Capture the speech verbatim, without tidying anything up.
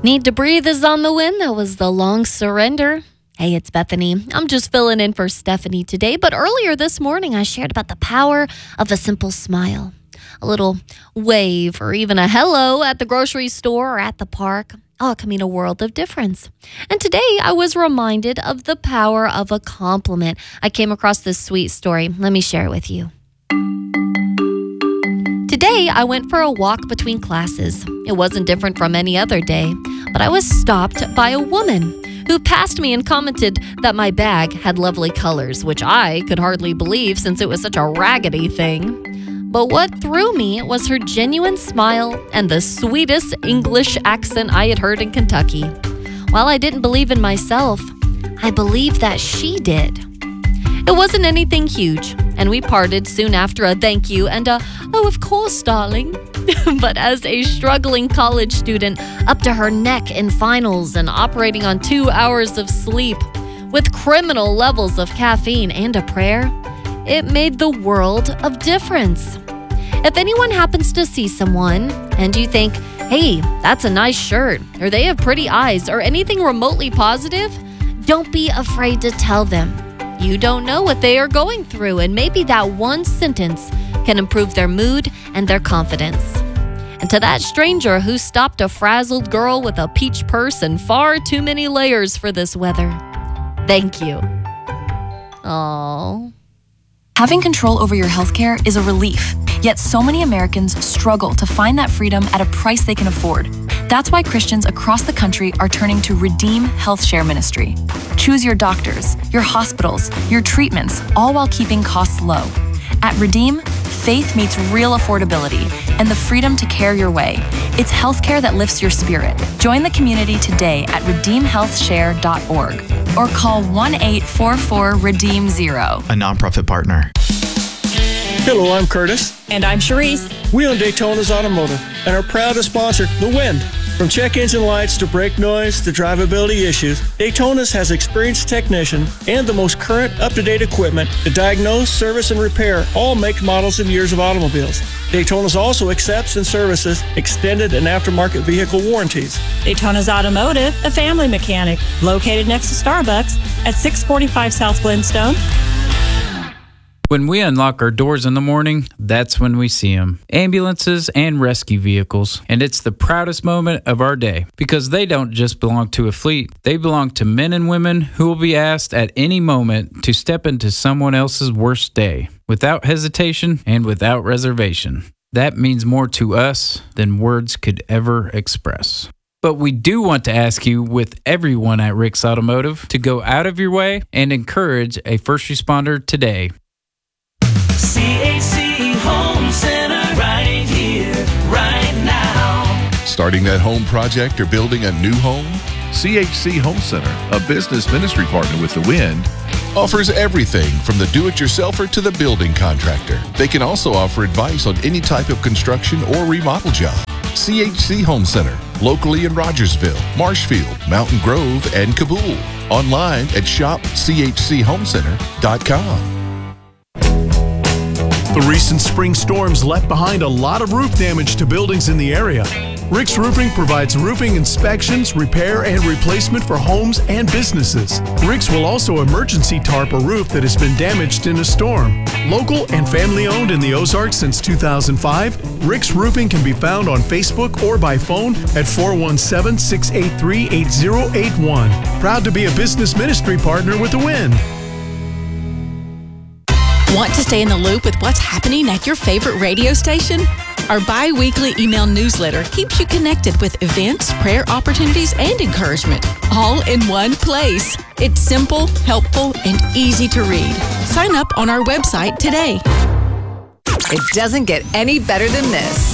Need to Breathe is on the Wind. That was The Long Surrender. Hey, it's Bethany. I'm just filling in for Stephanie today, but earlier this morning I shared about the power of a simple smile. A little wave or even a hello at the grocery store or at the park. Oh, it can mean a world of difference. And today I was reminded of the power of a compliment. I came across this sweet story. Let me share it with you. Today, I went for a walk between classes. It wasn't different from any other day, but I was stopped by a woman who passed me and commented that my bag had lovely colors, which I could hardly believe since it was such a raggedy thing. But what threw me was her genuine smile and the sweetest English accent I had heard in Kentucky. While I didn't believe in myself, I believed that she did. It wasn't anything huge, and we parted soon after a thank you and a, oh, of course, darling. But as a struggling college student, up to her neck in finals and operating on two hours of sleep, with criminal levels of caffeine and a prayer, it made the world of difference. If anyone happens to see someone and you think, hey, that's a nice shirt, or they have pretty eyes, or anything remotely positive, don't be afraid to tell them. You don't know what they are going through, and maybe that one sentence can improve their mood and their confidence. And to that stranger who stopped a frazzled girl with a peach purse and far too many layers for this weather, thank you. Aww. Having control over your healthcare is a relief, yet so many Americans struggle to find that freedom at a price they can afford. That's why Christians across the country are turning to Redeem Health Share Ministry. Choose your doctors, your hospitals, your treatments, all while keeping costs low. At Redeem, faith meets real affordability and the freedom to care your way. It's healthcare that lifts your spirit. Join the community today at redeem health share dot org or call one eight four four redeem zero. A nonprofit partner. Hello, I'm Curtis. And I'm Sharice. We own Daytona's Automotive and are proud to sponsor The Wind. From check engine lights to brake noise to drivability issues, Daytona's has experienced technician and the most current up-to-date equipment to diagnose, service, and repair all make, models, and years of automobiles. Daytona's also accepts and services extended and aftermarket vehicle warranties. Daytona's Automotive, a family mechanic, located next to Starbucks at six forty-five South Glenstone. When we unlock our doors in the morning, that's when we see them. Ambulances and rescue vehicles. And it's the proudest moment of our day because they don't just belong to a fleet. They belong to men and women who will be asked at any moment to step into someone else's worst day without hesitation and without reservation. That means more to us than words could ever express. But we do want to ask you, with everyone at Rick's Automotive, to go out of your way and encourage a first responder today. C H C Home Center right here, right now. Starting that home project or building a new home? C H C Home Center, a business ministry partner with The Wind, offers everything from the do-it-yourselfer to the building contractor. They can also offer advice on any type of construction or remodel job. C H C Home Center, locally in Rogersville, Marshfield, Mountain Grove, and Kabul. Online at shop c h c home center dot com. The recent spring storms left behind a lot of roof damage to buildings in the area. Rick's Roofing provides roofing inspections, repair, and replacement for homes and businesses. Rick's will also emergency tarp a roof that has been damaged in a storm. Local and family-owned in the Ozarks since two thousand five, Rick's Roofing can be found on Facebook or by phone at four one seven, six eight three, eight zero eight one. Proud to be a business ministry partner with The Wind. Want to stay in the loop with what's happening at your favorite radio station? Our bi-weekly email newsletter keeps you connected with events, prayer opportunities, and encouragement, all in one place. It's simple, helpful, and easy to read. Sign up on our website today. It doesn't get any better than this.